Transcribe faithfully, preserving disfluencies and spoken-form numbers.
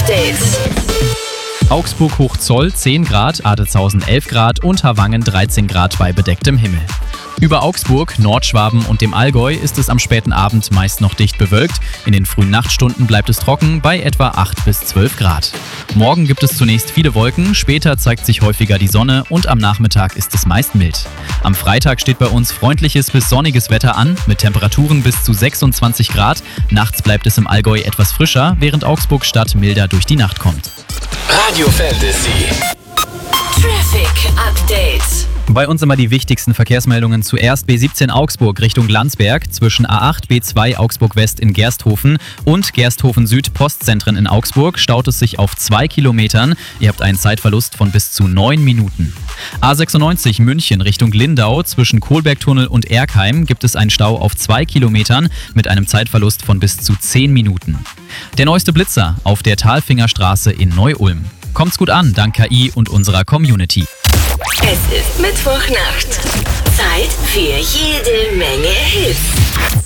Update. Augsburg-Hochzoll zehn Grad, Adelzhausen elf Grad und Havangen dreizehn Grad bei bedecktem Himmel. Über Augsburg, Nordschwaben und dem Allgäu ist es am späten Abend meist noch dicht bewölkt. In den frühen Nachtstunden bleibt es trocken bei etwa acht bis zwölf Grad. Morgen gibt es zunächst viele Wolken, später zeigt sich häufiger die Sonne und am Nachmittag ist es meist mild. Am Freitag steht bei uns freundliches bis sonniges Wetter an, mit Temperaturen bis zu sechsundzwanzig Grad. Nachts bleibt es im Allgäu etwas frischer, während Augsburg-Stadt milder durch die Nacht kommt. Radio Fantasy. Traffic Update. Bei uns immer die wichtigsten Verkehrsmeldungen. Zuerst B siebzehn Augsburg Richtung Landsberg, zwischen A acht B zwei Augsburg West in Gersthofen und Gersthofen Süd Postzentren in Augsburg staut es sich auf zwei Kilometern. Ihr habt einen Zeitverlust von bis zu neun Minuten. A sechsundneunzig München Richtung Lindau, zwischen Kohlbergtunnel und Erkheim gibt es einen Stau auf zwei Kilometern mit einem Zeitverlust von bis zu zehn Minuten. Der neueste Blitzer auf der Talfingerstraße in Neu-Ulm. Kommt's gut an, dank K I und unserer Community. Es ist Mittwochnacht. Zeit für jede Menge Hits.